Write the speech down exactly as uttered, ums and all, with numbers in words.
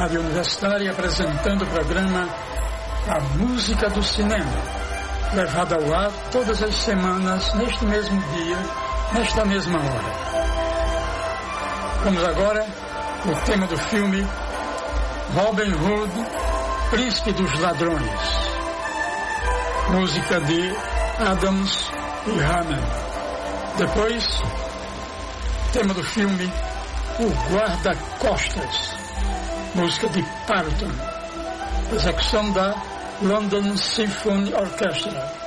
Rádio Universitária, apresentando o programa A Música do Cinema, levado ao ar todas as semanas, neste mesmo dia, nesta mesma hora. Vamos agora o tema do filme Robin Hood, Príncipe dos Ladrões, música de Adams e Hammond. Depois, tema do filme O Guarda-Costas, música de Parton, execução da London Symphony Orchestra.